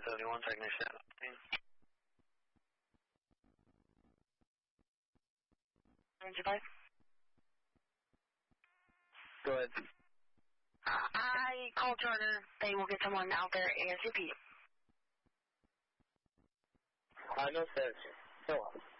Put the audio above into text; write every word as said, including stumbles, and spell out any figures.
nine seventy-one technician. ninety-five. Go ahead. Uh, I called Charter. They will get someone out there ASAP. I know, sir. Go on.